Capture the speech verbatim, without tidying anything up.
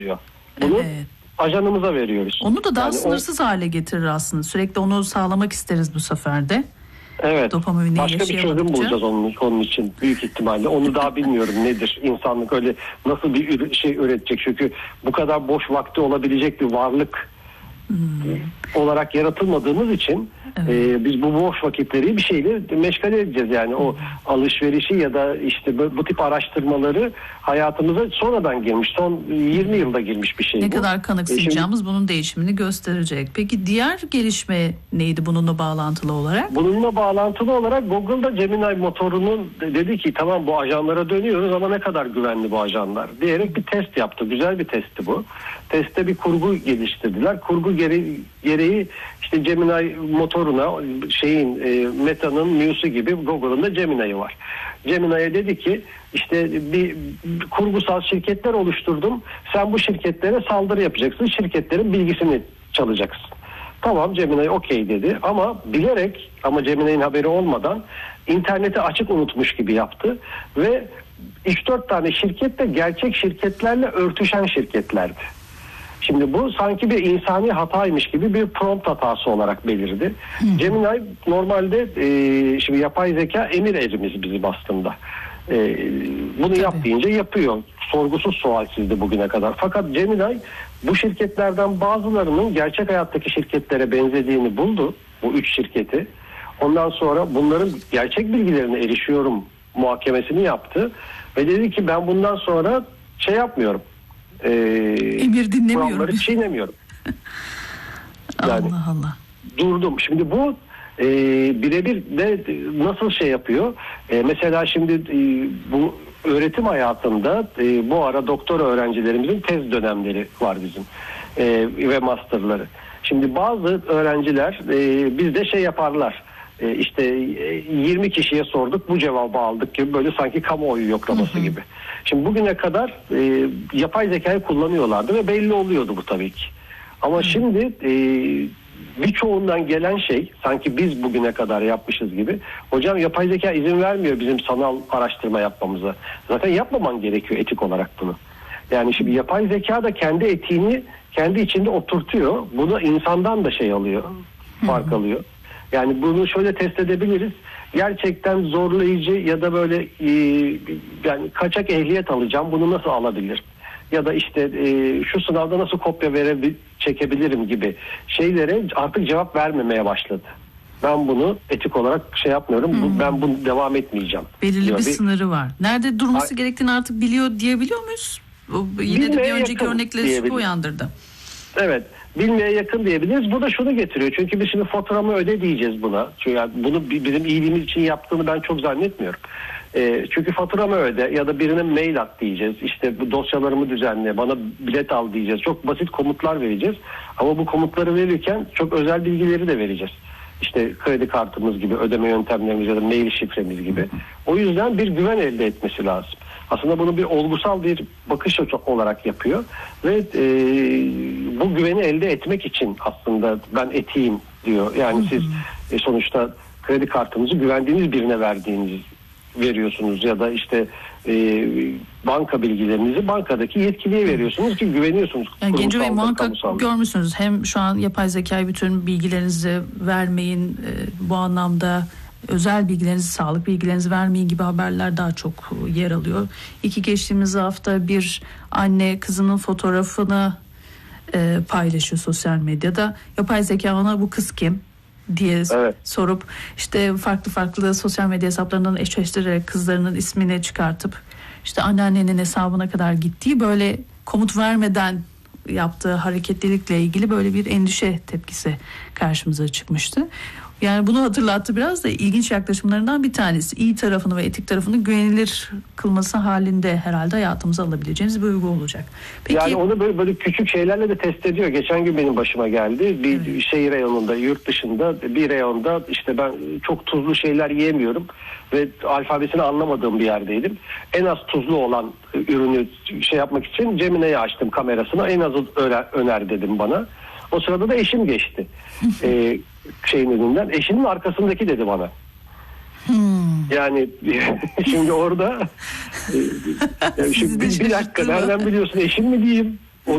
diyor. Bunu Evet. ajanımıza veriyoruz. Onu da daha yani sınırsız o... hale getirir aslında. Sürekli onu sağlamak isteriz bu sefer de. Evet. Başka bir çözüm bulacağız onun, onun için büyük ihtimalle. Onu daha bilmiyorum nedir. İnsanlık öyle nasıl bir şey üretecek. Çünkü bu kadar boş vakti olabilecek bir varlık hmm. olarak yaratılmadığımız için evet. e, biz bu boş vakitleri bir şeyle meşgale edeceğiz. Yani o alışverişi ya da işte bu, bu tip araştırmaları hayatımıza sonradan girmiş. Son yirmi yılda girmiş bir şey ne bu. Ne kadar kanıksayacağımız e şimdi, bunun değişimini gösterecek. Peki diğer gelişme neydi bununla bağlantılı olarak? Bununla bağlantılı olarak Google'da Gemini motorunun dedi ki tamam bu ajanlara dönüyoruz ama ne kadar güvenli bu ajanlar diyerek bir test yaptı. Güzel bir testti bu. Testte bir kurgu geliştirdiler. Kurgu gereği, gereği işte Gemini motoruna şeyin e, Meta'nın Muse'u gibi Google'ın da Gemini'yi var. Gemini'ye dedi ki işte bir, bir kurgusal şirketler oluşturdum. Sen bu şirketlere saldırı yapacaksın. Şirketlerin bilgisini çalacaksın. Tamam Gemini okey dedi ama bilerek ama Gemini'nin haberi olmadan interneti açık unutmuş gibi yaptı ve üç dört tane şirket de gerçek şirketlerle örtüşen şirketlerdi. Şimdi bu sanki bir insani hataymış gibi bir prompt hatası olarak belirdi. Hmm. Gemini normalde e, şimdi yapay zeka emir erimiz bizim aslında. E, bunu Tabii. yap deyince yapıyor. Sorgusuz sualsizdi bugüne kadar. Fakat Gemini bu şirketlerden bazılarının gerçek hayattaki şirketlere benzediğini buldu. Bu üç şirketi. Ondan sonra bunların gerçek bilgilerine erişiyorum muhakemesini yaptı. Ve dedi ki ben bundan sonra şey yapmıyorum. Ee, Emir dinlemiyorum. çiğnemiyorum. Yani, Allah Allah. Durdum. Şimdi bu e, birebir de nasıl şey yapıyor? E, mesela şimdi e, bu öğretim hayatında e, bu ara doktora öğrencilerimizin tez dönemleri var bizim e, ve masterları. Şimdi bazı öğrenciler e, bizde şey yaparlar. E, işte e, yirmi kişiye sorduk bu cevabı aldık gibi böyle sanki kamuoyu yoklaması hı hı. gibi. Şimdi bugüne kadar e, yapay zekayı kullanıyorlardı ve belli oluyordu bu tabii ki. Ama hı. şimdi e, birçoğundan gelen şey sanki biz bugüne kadar yapmışız gibi. Hocam yapay zeka izin vermiyor bizim sanal araştırma yapmamıza. Zaten yapmaman gerekiyor etik olarak bunu. Yani şimdi yapay zeka da kendi etiğini kendi içinde oturtuyor. Bunu insandan da şey alıyor, fark hı hı. alıyor. Yani bunu şöyle test edebiliriz. Gerçekten zorlayıcı ya da böyle e, yani kaçak ehliyet alacağım. Bunu nasıl alabilirim? Ya da işte e, şu sınavda nasıl kopya verebil çekebilirim gibi şeylere artık cevap vermemeye başladı. Ben bunu etik olarak şey yapmıyorum. Hmm. Ben bunu devam etmeyeceğim. Belirli diyor. bir sınırı var. Nerede durması Ay- gerektiğini artık biliyor diyebiliyor muyuz? O, yine de bir önceki örnekleri şüphe uyandırdı. Evet. Bilmeye yakın diyebiliriz. Bu da şunu getiriyor. Çünkü biz şimdi faturamı öde diyeceğiz buna. Çünkü yani bunu bizim iyiliğimiz için yaptığını ben çok zannetmiyorum. E, çünkü faturamı öde ya da birine mail at diyeceğiz. İşte bu dosyalarımı düzenle, bana bilet al diyeceğiz. Çok basit komutlar vereceğiz. Ama bu komutları verirken çok özel bilgileri de vereceğiz. İşte kredi kartımız gibi, ödeme yöntemlerimiz ya da mail şifremiz gibi. O yüzden bir güven elde etmesi lazım. Aslında bunu bir olgusal bir bakış olarak yapıyor ve e, bu güveni elde etmek için aslında ben etiğim diyor. Yani siz e, sonuçta kredi kartınızı güvendiğiniz birine verdiğiniz veriyorsunuz ya da işte e, banka bilgilerinizi bankadaki yetkiliye veriyorsunuz ki güveniyorsunuz. Yani Genco Bey muhakkak görmüşsünüz. Hem şu an yapay zekayı bütün bilgilerinizi vermeyin e, bu anlamda özel bilgilerinizi, sağlık bilgilerinizi vermeyin gibi haberler daha çok yer alıyor. İki geçtiğimiz hafta bir anne kızının fotoğrafını e, paylaşıyor sosyal medyada. Yapay zeka ona bu kız kim diye evet. sorup işte farklı farklı sosyal medya hesaplarından eşleştirerek kızlarının ismini çıkartıp işte anneannenin hesabına kadar gittiği böyle komut vermeden yaptığı hareketlilikle ilgili böyle bir endişe tepkisi karşımıza çıkmıştı. Yani bunu hatırlattı biraz da ilginç yaklaşımlarından bir tanesi. İyi tarafını ve etik tarafını güvenilir kılması halinde herhalde hayatımıza alabileceğimiz bir uygu olacak. Peki, yani onu böyle, böyle küçük şeylerle de test ediyor. Geçen gün benim başıma geldi. Bir evet. şehir reyonunda, yurt dışında bir reyonda işte ben çok tuzlu şeyler yiyemiyorum ve alfabesini anlamadığım bir yerdeydim. En az tuzlu olan ürünü şey yapmak için Gemini'yi açtım kamerasına. En azı öner dedim bana. O sırada da eşim geçti. ee, şeyin önünden. Eşinin arkasındaki dedi bana. Hmm. Yani şimdi orada e, yani şimdi bir, bir dakika nereden biliyorsun eşim mi diyeyim?